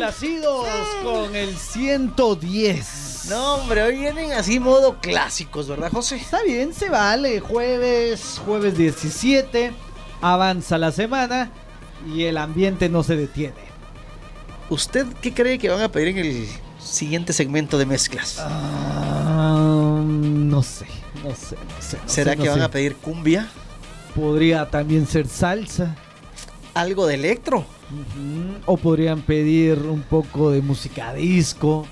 Complacidos con el 110. No, hombre, hoy vienen así modo clásicos, ¿verdad, José? Está bien, se vale. Jueves 17. Avanza la semana y el ambiente no se detiene. ¿Usted qué cree que van a pedir en el siguiente segmento de mezclas? No sé. ¿Será que van a pedir cumbia? Podría también ser salsa. ¿Algo de electro? O podrían pedir un poco de música disco.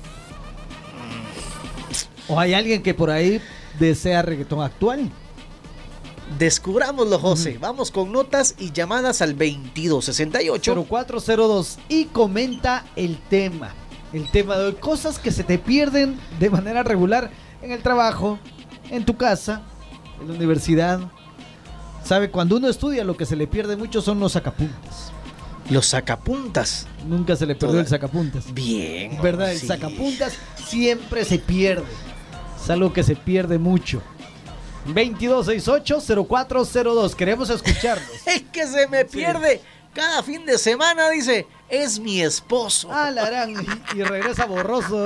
¿O hay alguien que por ahí desea reggaetón actual? Descubrámoslo, José. Vamos con notas y llamadas al 2268 0402 y comenta el tema de hoy. Cosas que se te pierden de manera regular en el trabajo, en tu casa, en la universidad. ¿Sabe? Cuando uno estudia, lo que se le pierde mucho son los sacapuntas. Los sacapuntas. Nunca se le perdió el sacapuntas. Bien. ¿Verdad? Sí. El sacapuntas siempre se pierde. Es algo que se pierde mucho. 2268-0402. Queremos escucharlos. Es que se me pierde cada fin de semana, dice. Es mi esposo. Ah, la gran. Y regresa borroso.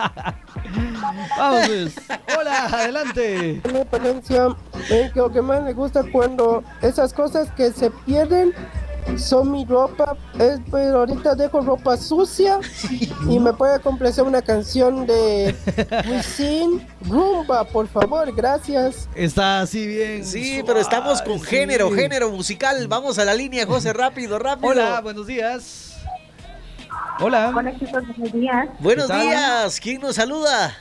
Vamos, pues. Hola, adelante. Mi Palencia, lo que más me gusta cuando esas cosas que se pierden son mi ropa, pero ahorita dejo ropa sucia y me puede complacer una canción de Wisin, Rumba, por favor, gracias. Está así bien. Sí, suave, pero estamos con sí. género musical. Vamos a la línea, José, rápido. Hola, buenos días. Hola. Hola chicos, buenos días. Buenos ¿Qué tal? días, ¿quién nos saluda?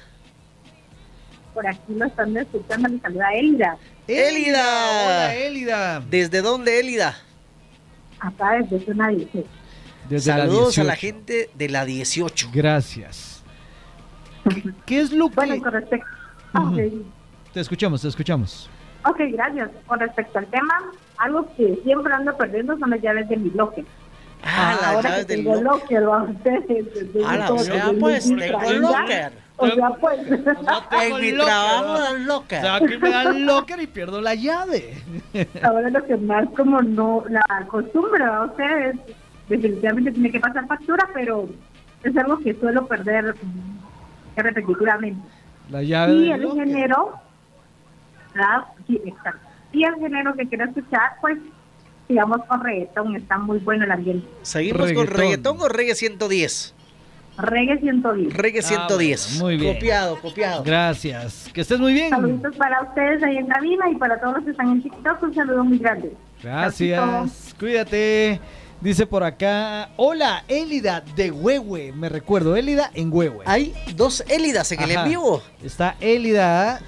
Por aquí lo están escuchando, me saluda Elida. Élida. Hola, Élida. ¿Desde dónde, Élida? Acá desde zona 16. Desde Saludos la a la 18. gente de la 18. Gracias. ¿Qué es lo que...? Bueno, y con respecto... Ujú. Ok. Te escuchamos. Ok, gracias. Con respecto al tema, algo que siempre ando perdiendo son las llaves de mi locker. Las Ahora llaves que del tengo locker. locker, ¿va? Ustedes. O sea, pues, tengo locker. O sea, pues... En mi trabajo dan O locker. sea, aquí me dan locker y pierdo la llave. Ahora lo que más como no la costumbre a ustedes definitivamente tiene que pasar factura, pero es algo que suelo perder repetitivamente. La llave Y del el locker. género, ¿verdad? Sí, exacto. Y el género que quiero escuchar, pues sigamos con reggaetón, está muy bueno el ambiente. ¿Seguimos con reggaetón o reggae 110? Reggae 110. Reggae 110. bueno, muy bien. Copiado. Gracias. Que estés muy bien. Saluditos para ustedes ahí en cabina y para todos los que están en TikTok, un saludo muy grande. Gracias. Cuídate. Dice por acá, hola, Élida de Huehue. Me recuerdo, Élida en Huehue. Hay dos Élidas en el Ajá. en vivo. Está Élida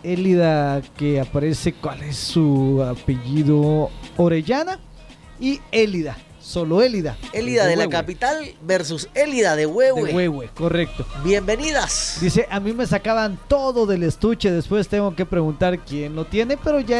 que aparece, ¿cuál es su apellido? Orellana y Élida, solo Élida. Élida de la Huehue. capital versus Élida de De Huehue. Huehue, correcto. Bienvenidas. Dice, a mí me sacaban todo del estuche, después tengo que preguntar quién lo tiene, pero ya